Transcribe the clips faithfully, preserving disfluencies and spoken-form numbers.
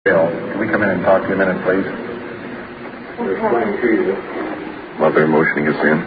Bill, can we come in and talk to you a minute, please? Mother motioning us in.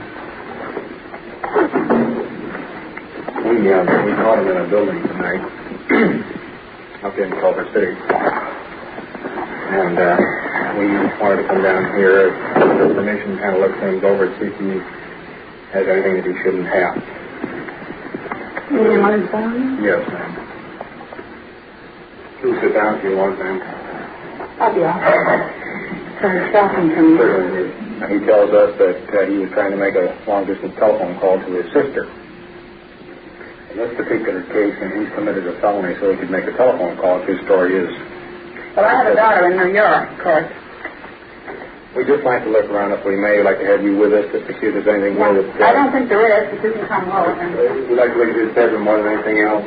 We, uh, we caught him in a building tonight up in Culver City. And uh, we wanted to come down here for permission, kind of look things over, see if he has anything that he shouldn't have. You mean on his phone? Yes, ma'am. Please sit down if you want, ma'am. I'll be all right. Trying to stop him from you. He tells us that uh, he was trying to make a long-distance telephone call to his sister. In this particular case, and he's committed a felony so he could make a telephone call, if his story is. Well, I have a daughter in New York, of course. We'd just like to look around if we may. We'd like to have you with us just to see if there's anything more that... Uh, I don't think there is, but you can come over. We'd like to look at his bedroom more than anything else.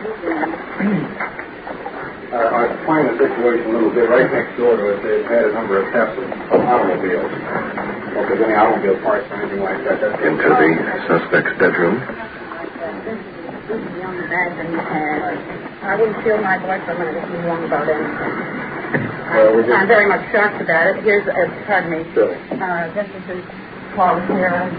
Uh, I find the situation a little bit right next door to us. They've had a number of thefts of automobiles. Well, if there's any automobile parts or anything like that, that's... Into the suspect's bedroom. This is the only bag that he has. I wouldn't feel my boy for a minute if he wrong about anything. Well, we're just... I'm very much shocked about it. Here's, uh, pardon me. Sure. Uh, this is his call here.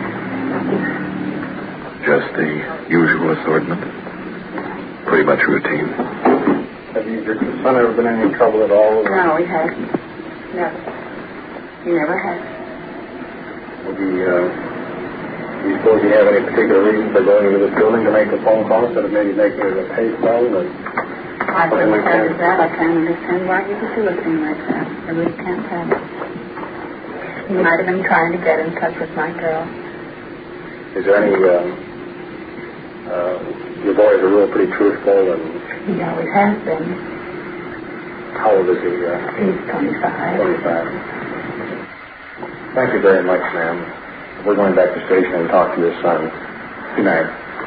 Just the usual assortment. Pretty much routine. Have you, your son ever been in any trouble at all? Or? No, he hasn't. Never. He never has. Would he, uh, do you suppose you have any particular reason for going into this building to make a phone call instead of maybe making it a pay phone? Or I couldn't tell you that. I can't understand why he would do a thing like that. I really can't tell you. He might have been trying to get in touch with my girl. Is there any, uh, uh, your boys are real pretty truthful and... He always has been. How old is he? Uh, He's twenty-five. twenty-five. Thank you very much, ma'am. We're going back to the station and talk to your son. Good night.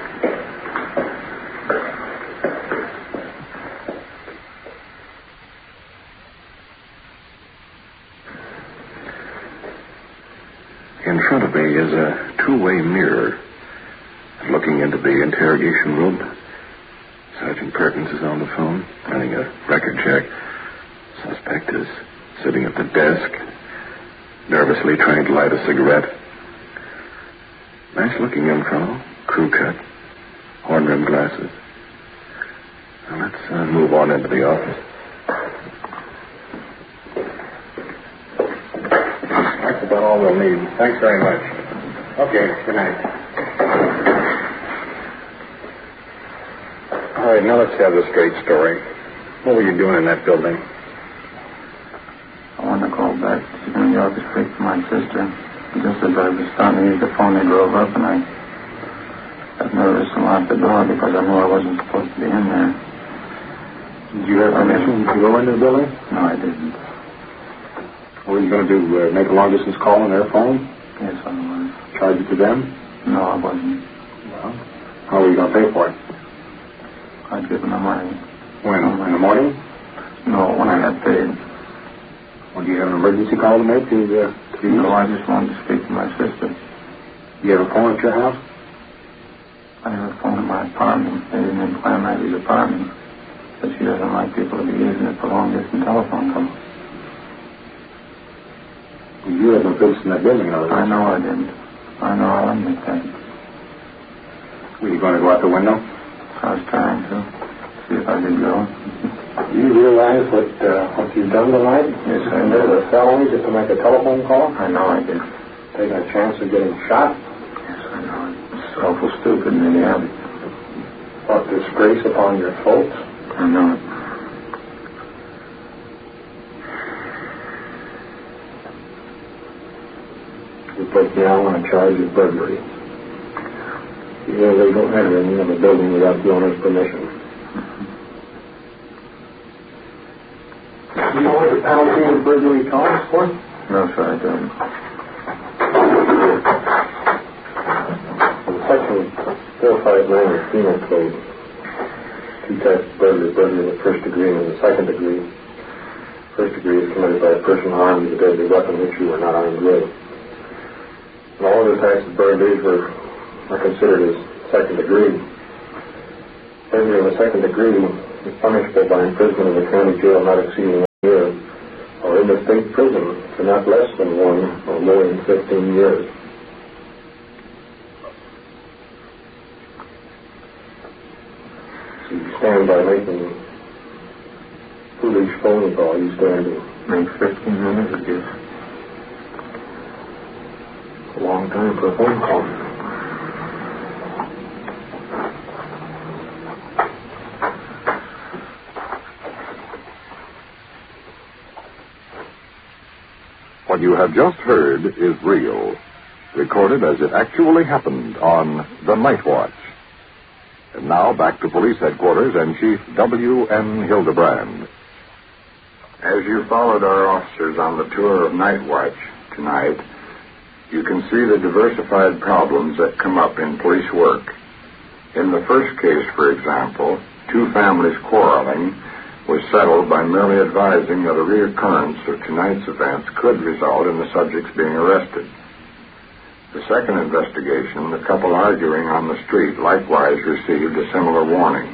In front of me is a two-way mirror. Looking into the interrogation room, Sergeant Perkins is on the phone, running a record check. Suspect is sitting at the desk, nervously trying to light a cigarette. Nice-looking young fellow, crew cut, horn-rimmed glasses. Now let's uh, move on into the office. That's about all we'll need. Thanks very much. Okay, good night. All right, now let's have the straight story. What were you doing in that building? I wanted to call back to New York to speak to my sister. Just as I was starting to use the phone, they drove up, and I got nervous and locked the door because I knew I wasn't supposed to be in there. Did you have permission to go into the building? No, I didn't. What were you going to do, uh, make a long-distance call on their phone? Yes, I was. Charge it to them? No, I wasn't. Well, how were you going to pay for it? I'd given them money. When? In the morning? No, when I got paid. Well, do you have an emergency call to make to, uh, to No, I just wanted to speak to my sister. Do you have a phone at your house? I have a phone in my apartment. They didn't implant Maggie's apartment. But she doesn't like people to be using it for long-distance telephone calls. Well, you have no business in that building, though. I know I didn't. I know I'll admit that. Were you going to go out the window? I was trying to see if I could go. Do you realize what uh, what you've done tonight? Yes, I Committed know. a felony just to make a telephone call? I know I did. Taking a chance of getting shot? Yes, I know. It's awful stupid, maybe I Brought disgrace upon your folks? I know it. You put down on a charge of burglary. Illegal entering of a building without the owner's permission. Do you know what the penalty of burglary calls for? No, sir, I don't. In Section four five nine of the Penal Code, two types of burglary, burglary in the first degree and in the second degree. First degree is committed by a person armed with a deadly weapon which you are not armed with. And all other types of burglaries were are considered as second degree. Burglary in the second degree is punishable by imprisonment in the county jail not exceeding in the state prison for not less than one or more than fifteen years. So you stand by making foolish phone call, you stand to make fifteen minutes of this. A long time for a phone call. What you have just heard is real, recorded as it actually happened on The Night Watch. And now back to police headquarters and Chief W N Hildebrand. As you followed our officers on the tour of Night Watch tonight, you can see the diversified problems that come up in police work. In the first case, for example, two families quarreling was settled by merely advising that a reoccurrence of tonight's events could result in the subjects being arrested. The second investigation, the couple arguing on the street, likewise received a similar warning.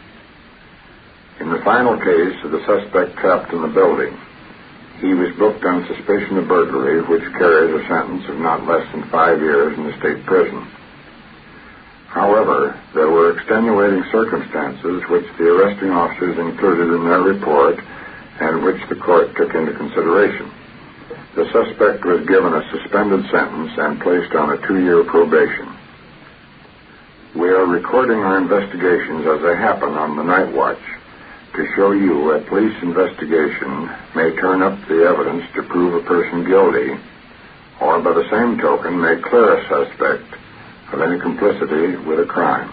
In the final case of the suspect trapped in the building, he was booked on suspicion of burglary, which carries a sentence of not less than five years in the state prison. However, there were extenuating circumstances which the arresting officers included in their report and which the court took into consideration. The suspect was given a suspended sentence and placed on a two-year probation. We are recording our investigations as they happen on the Night Watch to show you a police investigation may turn up the evidence to prove a person guilty, or by the same token may clear a suspect of any complicity with a crime.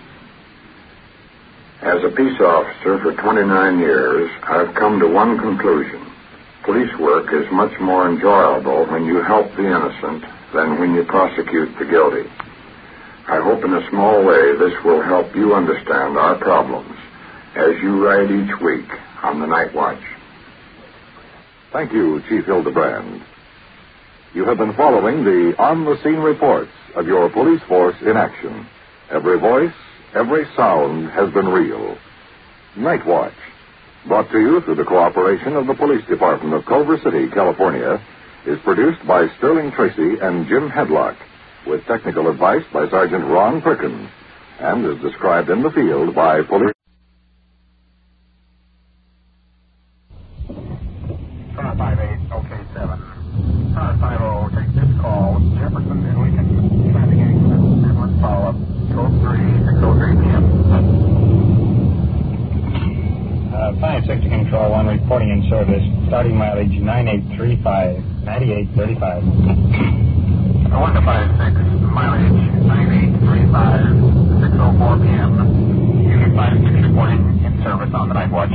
As a peace officer for twenty-nine years, I've come to one conclusion. Police work is much more enjoyable when you help the innocent than when you prosecute the guilty. I hope in a small way this will help you understand our problems as you ride each week on the Night Watch. Thank you, Chief Hildebrand. You have been following the on-the-scene reports of your police force in action. Every voice, every sound has been real. Night Watch, brought to you through the cooperation of the Police Department of Culver City, California, is produced by Sterling Tracy and Jim Hedlock, with technical advice by Sergeant Ron Perkins, and is described in the field by police. Car five eight, OK seven. Car five oh, take this call. Jefferson and Lincoln. Traffic accident. Ambulance follow-up. Code three, six oh three P M. Uh, five six to Control one, reporting in service. Starting mileage nine eight three five, ninety-eight thirty-five. one to five six, mileage nine eight three five, six oh four P M. Unit five six reporting in service on the Night Watch.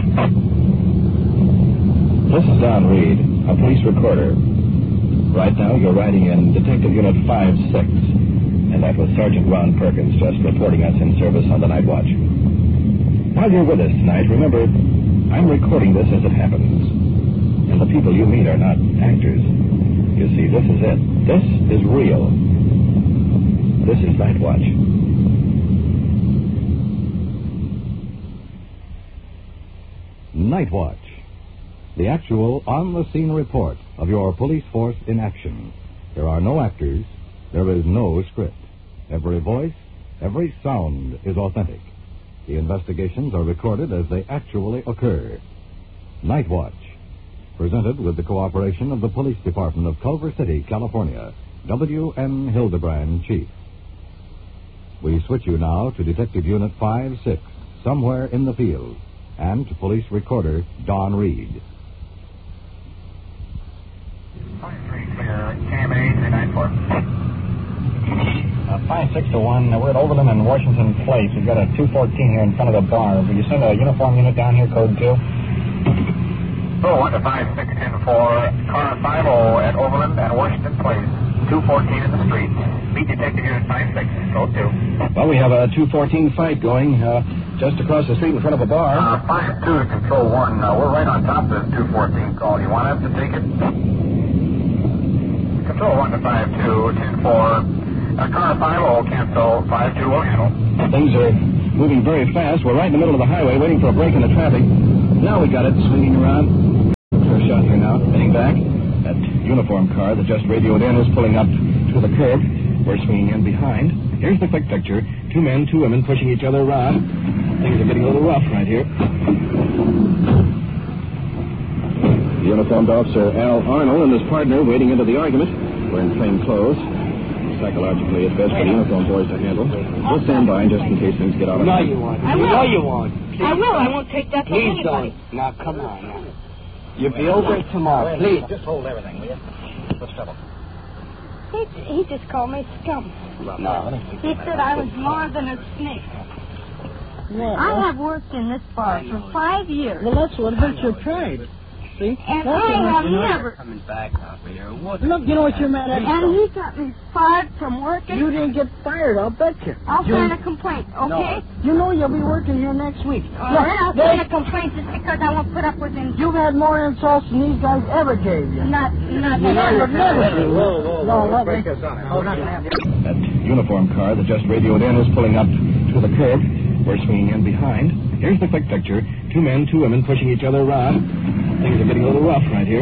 This is Don Reed, a police recorder. Right now, you're riding in Detective Unit five six, and that was Sergeant Ron Perkins just reporting us in service on the Night Watch. While you're with us tonight, remember, I'm recording this as it happens, and the people you meet are not actors. You see, this is it. This is real. This is Night Watch. Night Watch. The actual on-the-scene report of your police force in action. There are no actors. There is no script. Every voice, every sound is authentic. The investigations are recorded as they actually occur. Night Watch. Presented with the cooperation of the Police Department of Culver City, California. W N Hildebrand, Chief. We switch you now to Detective Unit five six, somewhere in the field, and to Police Recorder Don Reed. twenty-three clear, K M A three nine four. Uh, five six to one, uh, we're at Overland and Washington Place. We've got a two fourteen here in front of the bar. Will you send a uniform unit down here, code two? Oh, one to five six ten four, car five oh at Overland and Washington Place. two fourteen in the street. Meet Detective Unit five six, code two. Well, we have a two fourteen fight going uh, just across the street in front of a bar. Uh, five two to Control one. Uh, we're right on top of this two fourteen call. You want us to take it? Control one to five two, ten four. Uh, car five oh, cancel. five two will handle. Things are moving very fast. We're right in the middle of the highway waiting for a break in the traffic. Now we got it swinging around. Clear shot here now. Heading back. uniform car that just radioed in is pulling up to the curb. We're swinging in behind. Here's the quick picture. Two men, two women pushing each other around. Things are getting a little rough right here. The uniformed officer, Al Arnold, and his partner wading into the argument. We're in plain clothes. Psychologically, it's best for the uniformed boys to handle. We'll stand by just in case things get out of hand. No, you won't. I will. No, you won't. Please. I will. I won't take that from Please anybody. don't. Now, come on. Now. You'll be over it tomorrow. Please. Just hold everything, will you? What's trouble? He, he just called me scum. No. He said I was more than a snake. I have worked in this bar for five years. Well, that's what hurts your pride. See? And That's I have never... Coming back out here. What? Look, you know what you're mad at? And he got me fired from working. You didn't get fired, I'll bet you. I'll you... sign a complaint, okay? You know you'll be working here next week. All right, I'll sign a complaint just because I won't put up with him. You've had more insults than these guys ever gave you. Not, not never, never. Whoa, whoa, whoa. No, break us on it. Hold on. That uniform car that just radioed in is pulling up to the curb. We're swinging in behind. Here's the quick picture. Two men, two women pushing each other around. Things are getting a little rough right here.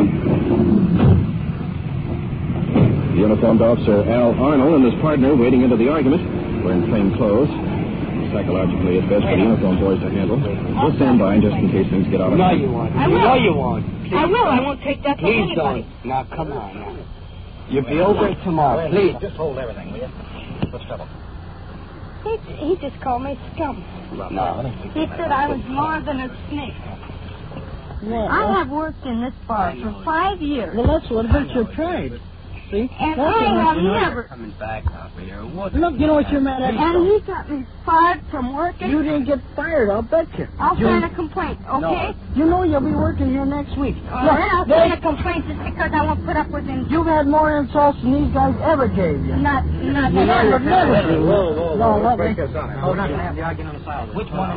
The uniformed officer, Al Arnold, and his partner wading into the argument. We're in plain clothes. Psychologically, it's best for the uniformed boys to handle. We'll stand by just in case things get out of No, hand. you won't. I will. No, you won't. Please. I will. I won't take that from Please anybody. don't. Now, come on. Now. You'll be over it tomorrow. Please. Just hold everything, will you? What's trouble? He, he just called me scum. No. He said I was more than a snake. I have worked in this bar for five years. Well, that's what hurts your pride. See? And That's I have never... Coming back out here. What? Look, you know what you're mad at? And he got me fired from working. You didn't get fired, I'll bet you. I'll you... sign a complaint, okay? You know you'll be working here next week. All right, I'll sign a complaint just because I won't put up with him. You've had more insults than these guys ever gave you. Not, not Never, never. never. Whoa, whoa, whoa. No, let break me... us on it. Hold on. Have the argument on the side. Which one?